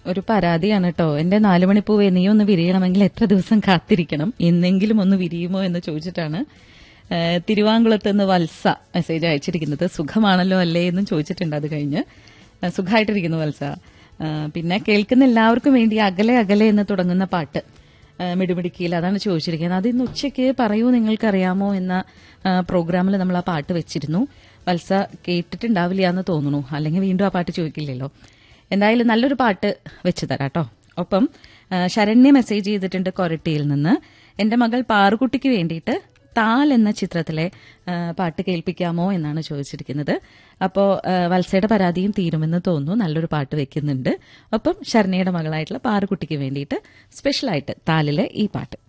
ഒരു പരാതിയാണ് കേട്ടോ. എന്റെ 4 മണിപ്പൂവേ നീ ഒന്ന് വിരിയണമെങ്കിൽ എത്ര ദിവസം കാത്തിരിക്കണം, എന്നെങ്കിലും ഒന്ന് വിരിയുമോ എന്ന് ചോദിച്ചിട്ടാണ് തിരുവാങ്കുളത്ത് നിന്ന് വത്സ മെസ്സേജ് അയച്ചിരിക്കുന്നത്. സുഖമാണല്ലോ അല്ലേ എന്നും ചോദിച്ചിട്ടുണ്ട്. അത് കഴിഞ്ഞ് സുഖമായിട്ടിരിക്കുന്നു വത്സ. പിന്നെ കേൾക്കുന്ന എല്ലാവർക്കും വേണ്ടി അകലെ അകലെ എന്ന് തുടങ്ങുന്ന പാട്ട് മിടുമിടുക്കിയിൽ, അതാണ് ചോദിച്ചിരിക്കുന്നത്. അത് ഇന്ന് ഉച്ചയ്ക്ക് പറയൂ നിങ്ങൾക്കറിയാമോ എന്ന പ്രോഗ്രാമിൽ നമ്മൾ ആ പാട്ട് വെച്ചിരുന്നു. വത്സ കേട്ടിട്ടുണ്ടാവില്ല എന്ന് തോന്നുന്നു, അല്ലെങ്കിൽ വീണ്ടും ആ പാട്ട് ചോദിക്കില്ലല്ലോ. എന്തായാലും നല്ലൊരു പാട്ട് വെച്ചു തരാട്ടോ. ഒപ്പം ശരണ്യ മെസ്സേജ് ചെയ്തിട്ടുണ്ട് കൊരട്ടിയിൽ നിന്ന്. എന്റെ മകൾ പാറുകുട്ടിക്ക് വേണ്ടിയിട്ട് താൽ എന്ന ചിത്രത്തിലെ പാട്ട് കേൾപ്പിക്കാമോ എന്നാണ് ചോദിച്ചിരിക്കുന്നത്. അപ്പോൾ വത്സയുടെ പരാതിയും തീരുമെന്ന് തോന്നുന്നു. നല്ലൊരു പാട്ട് വെക്കുന്നുണ്ട്. ഒപ്പം ശരണ്യയുടെ മകളായിട്ടുള്ള പാറുകുട്ടിക്ക് വേണ്ടിയിട്ട് സ്പെഷ്യലായിട്ട് താലിലെ ഈ പാട്ട്.